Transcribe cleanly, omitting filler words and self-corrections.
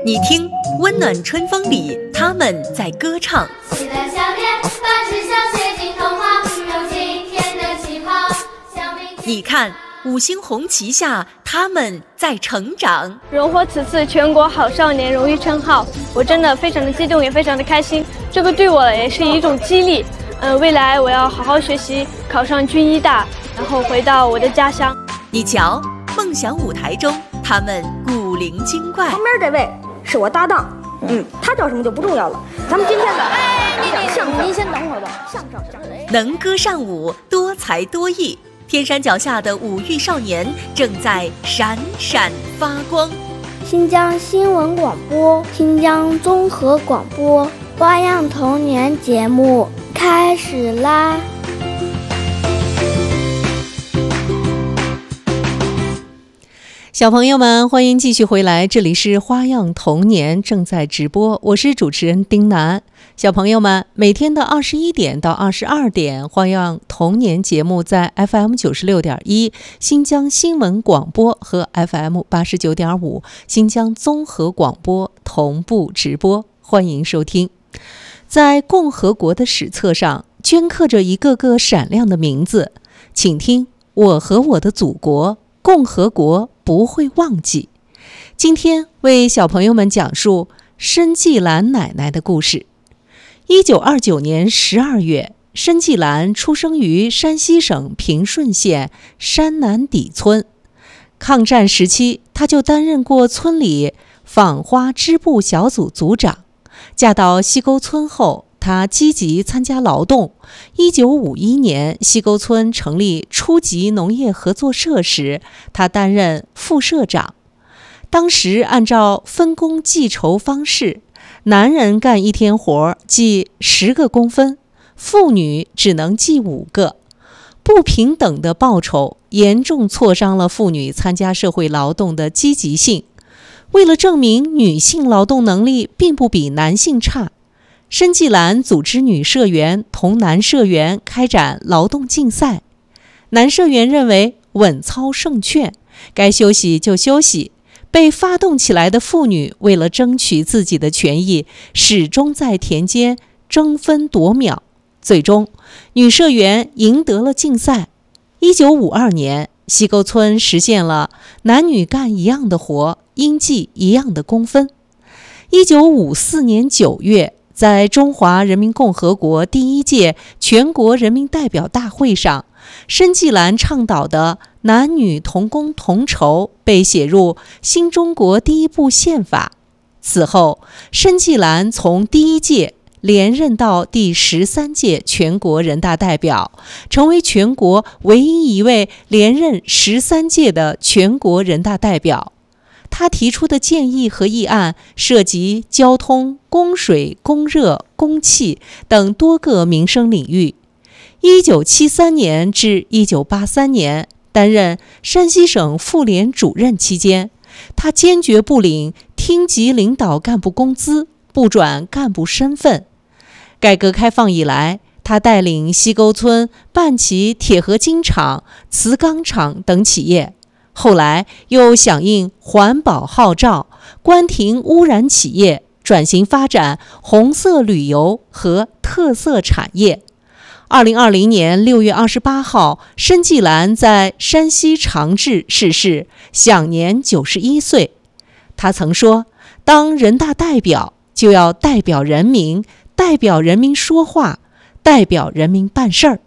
你听，温暖春风里，他们在歌唱。 期待小年，把志向写进童话，用今天的气泡。 你看，五星红旗下，他们在成长。 荣获此次全国好少年荣誉称号，我真的非常的激动，也非常的开心。这个对我也是一种激励。未来我要好好学习，考上军医大，然后回到我的家乡。 你瞧，梦想舞台中，他们古灵精怪。 旁边这位是我搭档，他叫什么就不重要了。咱们今天的相声，您先等会儿吧。相声能歌善舞，多才多艺，天山脚下的五育少年正在闪闪发光。 新疆新闻广播，新疆综合广播，花样童年节目开始啦！ 小朋友们，欢迎继续回来，这里是花样童年正在直播，我是主持人丁楠。小朋友们，每天的21点到22点，花样童年节目在 FM 96.1新疆新闻广播和 FM 89.5新疆综合广播同步直播，欢迎收听。在共和国的史册上镌刻着一个个闪亮的名字，请听我和我的祖国，共和国不会忘记。今天为小朋友们讲述申纪兰奶奶的故事。1929年12月，申纪兰出生于山西省平顺县山南底村。抗战时期，她就担任过村里纺花织布小组组长。嫁到西沟村后，她积极参加劳动。1951年，西沟村成立初级农业合作社时，她担任副社长。当时按照分工计酬方式，男人干一天活计10个工分，妇女只能计5个。不平等的报酬严重挫伤了妇女参加社会劳动的积极性。为了证明女性劳动能力并不比男性差，申纪兰组织女社员同男社员开展劳动竞赛。男社员认为稳操胜券，该休息就休息。被发动起来的妇女为了争取自己的权益，始终在田间争分夺秒。最终，女社员赢得了竞赛。1952年，西沟村实现了男女干一样的活，应计一样的工分。1954年9月，在中华人民共和国第1届全国人民代表大会上，申纪兰倡导的男女同工同酬被写入新中国第1部宪法。此后，申纪兰从第1届连任到第13届全国人大代表，成为全国唯一一位连任13届的全国人大代表。他提出的建议和议案涉及交通、供水、供热、供气等多个民生领域。1973年至1983年担任山西省妇联主任期间，他坚决不领厅级领导干部工资，不转干部身份。改革开放以来，他带领西沟村办起铁合金厂、瓷钢厂等企业，后来又响应环保号召，关停污染企业，转型发展红色旅游和特色产业。2020年6月28号，申纪兰在山西长治逝世，享年91岁。他曾说，当人大代表就要代表人民，代表人民说话，代表人民办事儿。